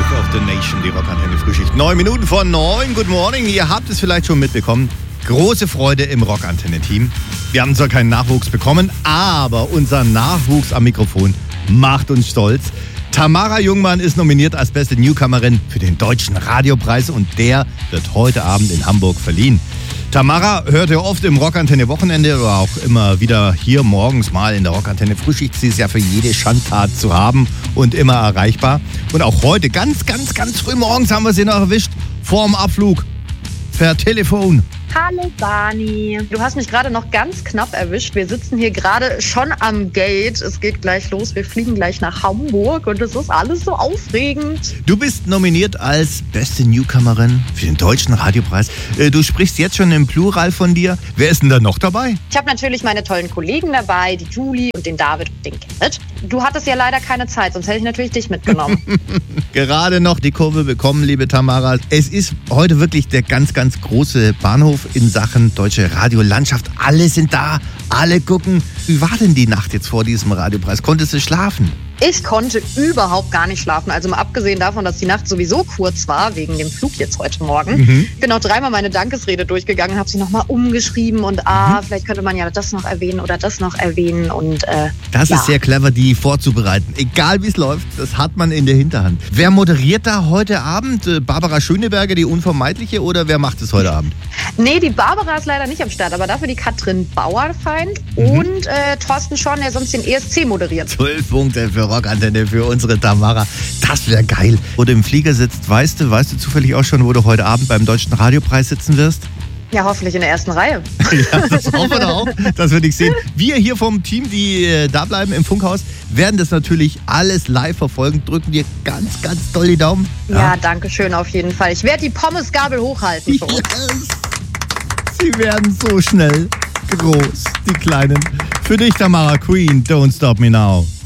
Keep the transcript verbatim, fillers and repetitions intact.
Talk of the Nation, die Rockantenne Frühschicht. Neun Minuten vor neun. Good morning. Ihr habt es vielleicht schon mitbekommen. Große Freude im Rockantenne-Team. Wir haben zwar keinen Nachwuchs bekommen, aber unser Nachwuchs am Mikrofon macht uns stolz. Tamara Jungmann ist nominiert als beste Newcomerin für den Deutschen Radiopreis und der wird heute Abend in Hamburg verliehen. Tamara hört ihr oft im Rockantenne Wochenende oder auch immer wieder hier morgens mal in der Rockantenne Frühschicht. Sie ist ja für jede Schandtat zu haben und immer erreichbar. Und auch heute, ganz, ganz, ganz früh morgens haben wir sie noch erwischt, vorm Abflug, per Telefon. Hallo Barney, du hast mich gerade noch ganz knapp erwischt. Wir sitzen hier gerade schon am Gate. Es geht gleich los, wir fliegen gleich nach Hamburg und es ist alles so aufregend. Du bist nominiert als beste Newcomerin für den Deutschen Radiopreis. Du sprichst jetzt schon im Plural von dir. Wer ist denn da noch dabei? Ich habe natürlich meine tollen Kollegen dabei, die Julie und den David und den Kenneth. Du hattest ja leider keine Zeit, sonst hätte ich natürlich dich mitgenommen. Gerade noch die Kurve bekommen, liebe Tamara. Es ist heute wirklich der ganz, ganz große Bahnhof in Sachen deutsche Radiolandschaft. Alle sind da, alle gucken. Wie war denn die Nacht jetzt vor diesem Radiopreis? Konntest du schlafen? Ich konnte überhaupt gar nicht schlafen. Also mal abgesehen davon, dass die Nacht sowieso kurz war, wegen dem Flug jetzt heute Morgen. Mhm. Ich bin auch dreimal meine Dankesrede durchgegangen, habe sie nochmal umgeschrieben und ah, mhm. vielleicht könnte man ja das noch erwähnen oder das noch erwähnen. Und äh, Das ja. ist sehr clever, die vorzubereiten. Egal wie es läuft, das hat man in der Hinterhand. Wer moderiert da heute Abend? Barbara Schöneberger, die Unvermeidliche, oder wer macht es heute Abend? Nee, die Barbara ist leider nicht am Start, aber dafür die Katrin Bauerfeind mhm. und äh, Thorsten Schorn, der sonst den E S C moderiert. Zwölf Punkte für Rockantenne für unsere Tamara. Das wäre geil. Wo du im Flieger sitzt, weißt du, weißt du zufällig auch schon, wo du heute Abend beim Deutschen Radiopreis sitzen wirst? Ja, hoffentlich in der ersten Reihe. Ja, das hoffen wir auch. Das würde ich sehen. Wir hier vom Team, die äh, da bleiben im Funkhaus, werden das natürlich alles live verfolgen. Drücken dir ganz, ganz doll die Daumen. Ja, ja, danke schön auf jeden Fall. Ich werde die Pommesgabel hochhalten. Für uns. Yes. Sie werden so schnell groß, die Kleinen. Für dich, Tamara, Queen, Don't Stop Me Now.